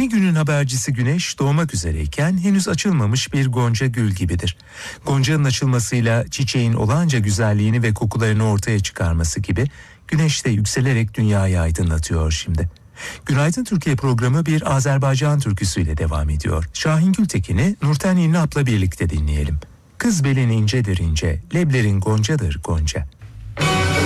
Yeni günün habercisi güneş doğmak üzereyken henüz açılmamış bir gonca gül gibidir. Goncanın açılmasıyla çiçeğin olağanca güzelliğini ve kokularını ortaya çıkarması gibi güneş de yükselerek dünyayı aydınlatıyor şimdi. Günaydın Türkiye programı bir Azerbaycan türküsüyle devam ediyor. Şahin Gültekin'i Nurten İnnap'la birlikte dinleyelim. Kız belin incedir ince, leblerin goncadır gonca.